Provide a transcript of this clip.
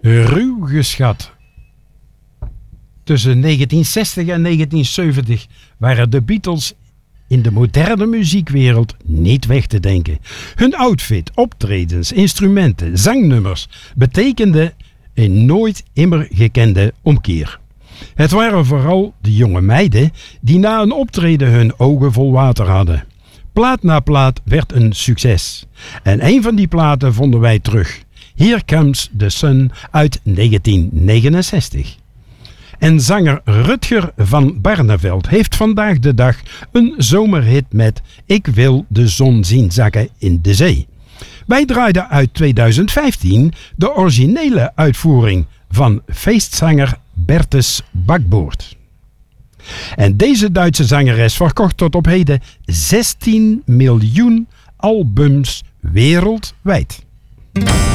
Ruw geschat. Tussen 1960 en 1970 waren de Beatles in de moderne muziekwereld niet weg te denken. Hun outfit, optredens, instrumenten, zangnummers betekenden een nooit immer gekende omkeer. Het waren vooral de jonge meiden die na een optreden hun ogen vol water hadden. Plaat na plaat werd een succes. En een van die platen vonden wij terug. Here Comes the Sun uit 1969. En zanger Rutger van Barneveld heeft vandaag de dag een zomerhit met Ik wil de zon zien zakken in de zee. Wij draaiden uit 2015 de originele uitvoering van feestzanger Bertus Bakboord. En deze Duitse zangeres verkocht tot op heden 16 miljoen albums wereldwijd.